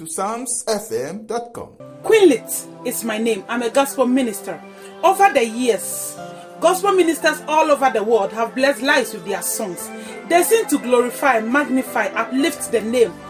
to psalmsfm.com. Queenlit is my name. I'm a gospel minister. Over the years, gospel ministers all over the world have blessed lives with their songs. They sing to glorify, magnify, uplift the name